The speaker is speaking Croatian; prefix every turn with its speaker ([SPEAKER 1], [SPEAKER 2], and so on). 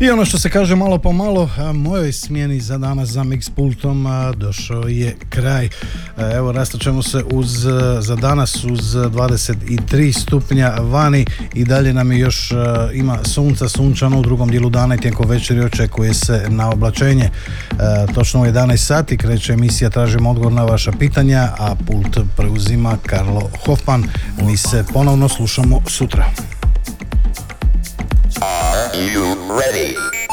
[SPEAKER 1] I ono što se kaže malo po malo, mojoj smjeni za danas za mix pultom došao je kraj. Evo, rastaćemo se za danas uz 23 stupnja vani i dalje nam je još ima sunca, sunčano u drugom dijelu dana i tijekom večeri očekuje se na oblačenje. Točno u 11 sati kreće emisija Tražimo odgovor na vaša pitanja, a pult preuzima Karlo Hoffman. Mi se ponovno slušamo sutra.
[SPEAKER 2] Are you ready?